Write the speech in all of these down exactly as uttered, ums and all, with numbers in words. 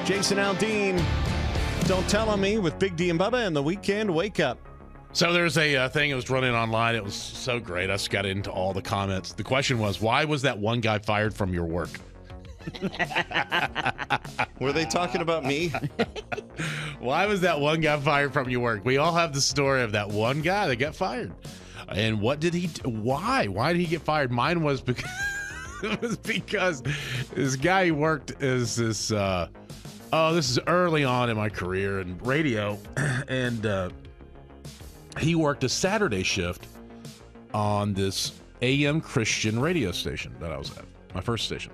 Jason Aldean, Don't Tell on Me with Big D and Bubba and the Weekend Wake Up. So there's a uh, thing that was running online. It was so great. I just got into all the comments. The question was, why was that one guy fired from your work? Were they talking about me? Why was that one guy fired from your work? We all have the story of that one guy that got fired. And what did he do? Why? Why did he get fired? Mine was because, it was because this guy worked as this, uh, oh, this is early on in my career in radio. And uh, he worked a Saturday shift on this A M Christian radio station that I was at, my first station.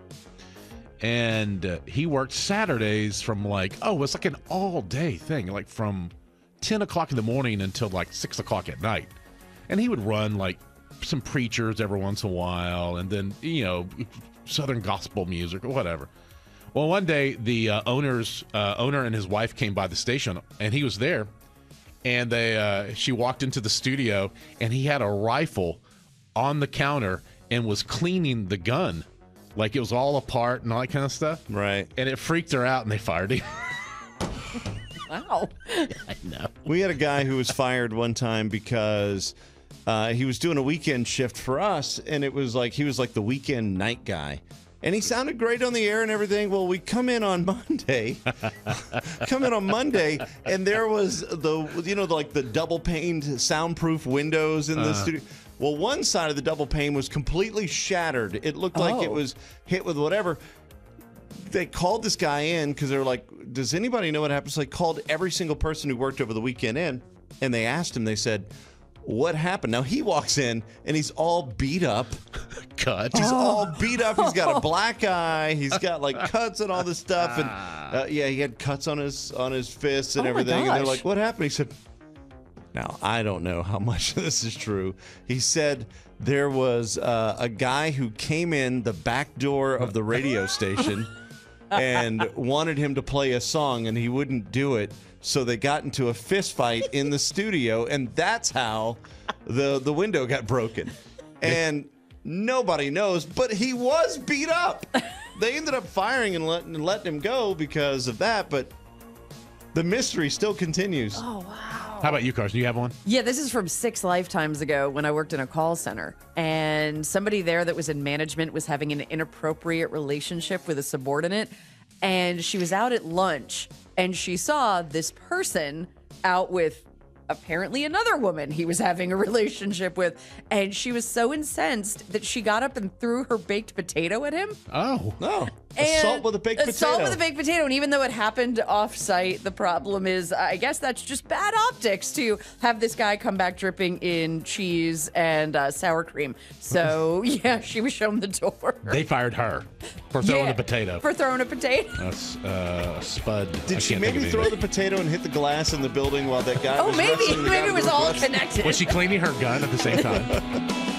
And uh, he worked Saturdays from like, oh, it's like an all day thing, like from ten o'clock in the morning until like six o'clock at night. And he would run like some preachers every once in a while, and then, you know, Southern gospel music or whatever. Well, one day the uh, owner's uh, owner and his wife came by the station, and he was there. And they uh, she walked into the studio, and he had a rifle on the counter and was cleaning the gun. Like it was all apart and all that kind of stuff. Right. And it freaked her out, and they fired him. Wow. I know. We had a guy who was fired one time because uh, he was doing a weekend shift for us, and it was like he was like the weekend night guy. And he sounded great on the air and everything. Well, we come in on Monday, come in on Monday, and there was the, you know, the, like the double paned soundproof windows in the uh. studio. Well, one side of the double pane was completely shattered. It looked like Oh. it was hit with whatever. They called this guy in because they were like, does anybody know what happened? So they called every single person who worked over the weekend in, and they asked him, they said, what happened? Now he walks in, and he's all beat up. Cut. He's all beat up. He's got a black eye. He's got like cuts and all this stuff. And uh, yeah, he had cuts on his on his fists and Oh my everything. And they're gosh. like, what happened? He said, now, I don't know how much of this is true. He said there was uh, a guy who came in the back door of the radio station and wanted him to play a song, and he wouldn't do it. So they got into a fist fight in the studio, and that's how the, the window got broken. And nobody knows, but he was beat up. They ended up firing and letting, letting him go because of that, but the mystery still continues. Oh, wow. How about you, Carson? Do you have one? Yeah, this is from six lifetimes ago when I worked in a call center. And somebody there that was in management was having an inappropriate relationship with a subordinate. And she was out at lunch, and she saw this person out with apparently another woman he was having a relationship with. And she was so incensed that she got up and threw her baked potato at him. Oh. No. And Assault with a baked potato. Assault with a baked potato. And even though it happened off-site, the problem is, I guess that's just bad optics to have this guy come back dripping in cheese and uh, sour cream. So, yeah, she was shown the door. They fired her for throwing Yeah, a potato. For throwing a potato. That's uh, Spud. I Did she can't think maybe of throw anything. the potato and hit the glass in the building while that guy Oh, was maybe. wrestling the guy Maybe it with was the all wrestling? connected. Was she cleaning her gun at the same time?